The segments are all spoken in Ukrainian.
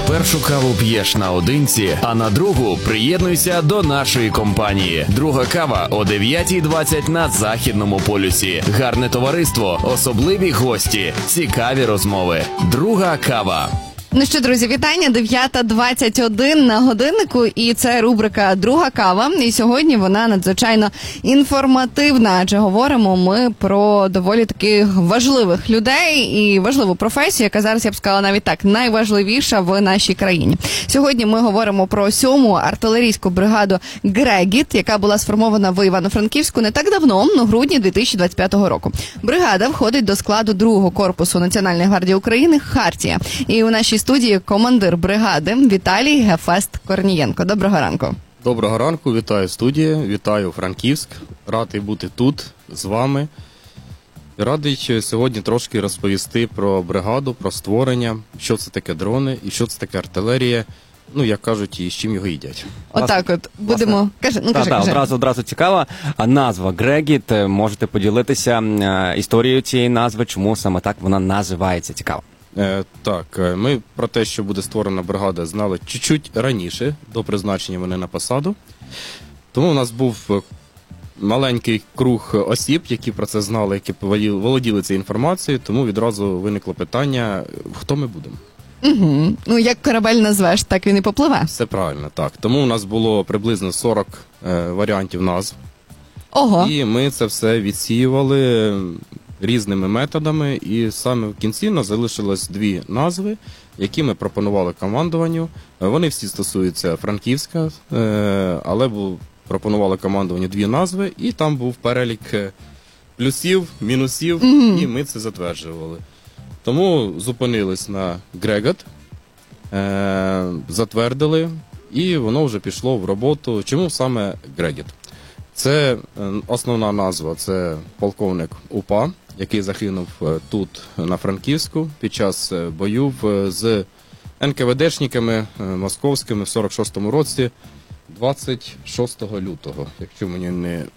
Першу каву п'єш наодинці, а на другу приєднуйся до нашої компанії. Друга кава о 9:20 на Західному полюсі. Гарне товариство, особливі гості, цікаві розмови. Друга кава. Ну що, друзі, вітання, 9:21 на годиннику, і це рубрика «Друга кава». І сьогодні вона надзвичайно інформативна, адже говоримо ми про доволі таких важливих людей і важливу професію, яка зараз, я б сказала, навіть так, найважливіша в нашій країні. Сьогодні ми говоримо про 7-му артилерійську бригаду «Грегіт», яка була сформована в Івано-Франківську не так давно, у грудні 2025 року. Бригада входить до складу 2-го корпусу Національної гвардії України «Хартія». І у нашій студії командир бригади Віталій Гефест Корнієнко. Доброго ранку. Доброго ранку, вітаю студію, вітаю Франківськ. Радий бути тут з вами. Радий сьогодні трошки розповісти про бригаду, про створення, що це таке дрони і що це таке артилерія. Ну, як кажуть, і з чим його їдять. Отак от будемо... Кажи. Одразу цікава. А назва «Грегіт», можете поділитися історією цієї назви, чому саме так вона називається? Цікаво. Так, ми про те, що буде створена бригада, знали чуть-чуть раніше, до призначення мене на посаду. Тому у нас був маленький круг осіб, які про це знали, які володіли цією інформацією, тому відразу виникло питання, хто ми будемо. Угу. Ну, як корабель назвеш, так він і попливе. Все правильно, так. Тому у нас було приблизно 40 варіантів назв. Ого. І ми це все відсіювали різними методами, і саме в кінці нас залишилось 2 назви, які ми пропонували командуванню. Вони всі стосуються Франківська, але пропонували командуванню 2 назви, і там був перелік плюсів, мінусів, і ми це затверджували. Тому зупинились на «Грегіт», затвердили, і воно вже пішло в роботу. Чому саме «Грегіт»? Це основна назва, це полковник УПА, який загинув тут, на Франківську, під час боїв з НКВДшниками московськими в 46-му році, 26 лютого, якщо мені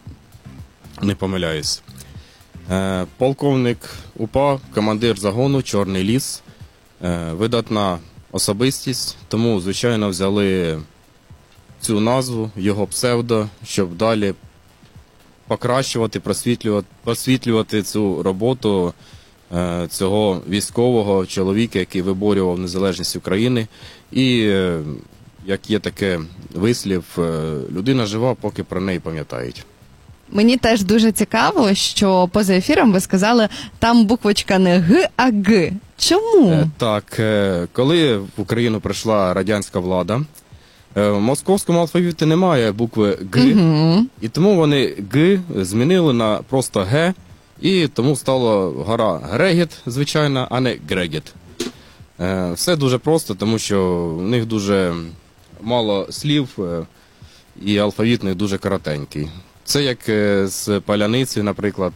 не помиляюсь. Полковник УПА, командир загону «Чорний ліс», видатна особистість, тому, звичайно, взяли цю назву, його псевдо, щоб далі покращувати, просвітлювати цю роботу цього військового чоловіка, який виборював незалежність України. І, як є таке вислів, людина жива, поки про неї пам'ятають. Мені теж дуже цікаво, що поза ефіром ви сказали, там буквочка не Г, а Г. Чому? Так, коли в Україну прийшла радянська влада, в московському алфавіті немає букви Г, і тому вони Г змінили на просто Г, і тому стала гора Грегіт, звичайно, а не Грегіт. Все дуже просто, тому що в них дуже мало слів, і алфавіт не дуже коротенький. Це як з паляниці, наприклад,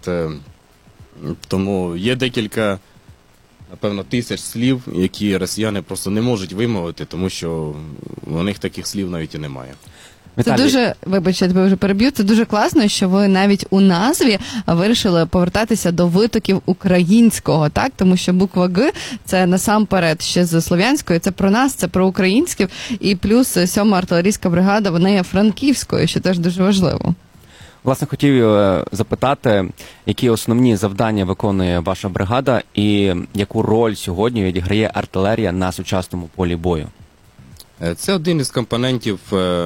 тому є декілька, напевно, тисяч слів, які росіяни просто не можуть вимовити, тому що у них таких слів навіть і немає. Це дуже, вибач, я тебе вже переб'ю, це дуже класно, що ви навіть у назві вирішили повертатися до витоків українського, так? Тому що буква Г – це насамперед ще з слов'янської, це про нас, це про українських, і плюс 7-ма артилерійська бригада, вона є франківською, що теж дуже важливо. Власне, хотів запитати, які основні завдання виконує ваша бригада і яку роль сьогодні відіграє артилерія на сучасному полі бою? Це один із компонентів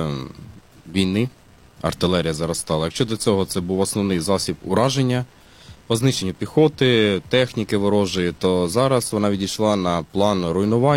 війни. Артилерія зараз стала. Якщо до цього це був основний засіб ураження, по знищенню піхоти, техніки ворожої, то зараз вона відійшла на план руйнування.